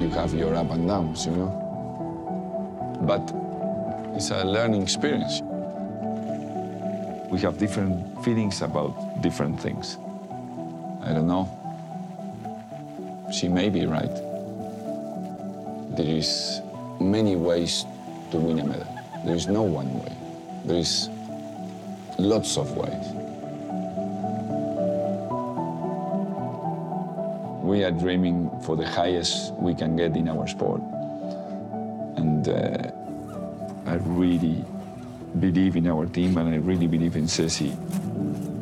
You have your up and downs, you know? But it's a learning experience. We have different feelings about different things. I don't know. She may be right. There is many ways to win a medal. There is no one way. There is lots of ways. We are dreaming for the highest we can get in our sport. And I really believe in our team, and I really believe in Ceci.